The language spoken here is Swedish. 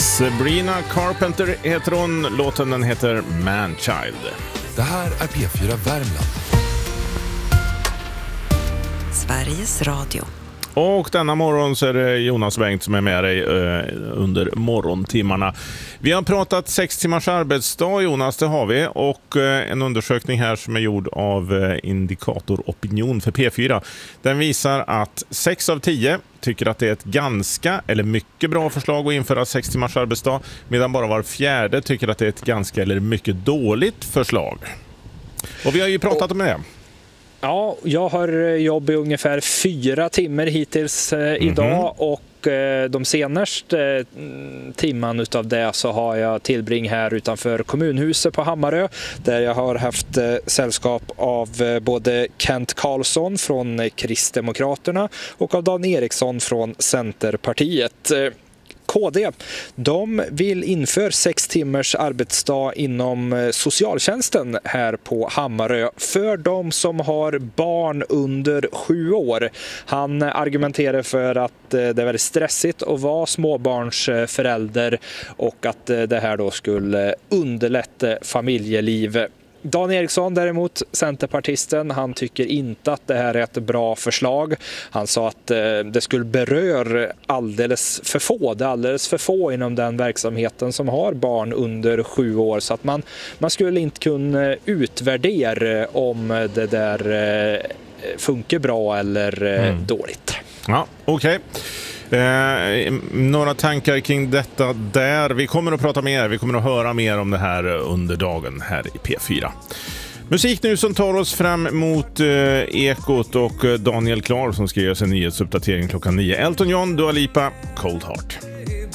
Sabrina Carpenter heter hon. Låten den heter Manchild. Det här är P4 Värmland. Sveriges Radio. Och denna morgon så är det Jonas Wengt som är med dig under morgontimmarna. Vi har pratat 6 timmars arbetsdag, Jonas, det har vi. Och en undersökning här som är gjord av Indikator Opinion för P4. Den visar att 6 av 10 tycker att det är ett ganska eller mycket bra förslag att införa 6 timmars arbetsdag. Medan bara var fjärde tycker att det är ett ganska eller mycket dåligt förslag. Och vi har ju pratat om det. Ja, jag har jobbat ungefär 4 timmar hittills idag och de senaste timman utav det så har jag tillbring här utanför kommunhuset på Hammarö där jag har haft sällskap av både Kent Karlsson från Kristdemokraterna och av Dan Eriksson från Centerpartiet. KD, de vill införa 6 timmars arbetsdag inom socialtjänsten här på Hammarö för de som har barn under 7 år. Han argumenterar för att det är väldigt stressigt att vara småbarnsförälder och att det här då skulle underlätta familjeliv. Dan Eriksson däremot, centerpartisten, han tycker inte att det här är ett bra förslag. Han sa att det skulle beröra alldeles för få inom den verksamheten som har barn under 7 år. Så att man skulle inte kunna utvärdera om det där funkar bra eller dåligt. Ja, okej. Några tankar kring detta där. Vi kommer att prata mer, vi kommer att höra mer om det här under dagen här i P4. Musik nu som tar oss fram mot Ekot och Daniel Klar som ska göra sin nyhetsuppdatering klockan 9. Elton John, Dua Lipa, Cold Heart.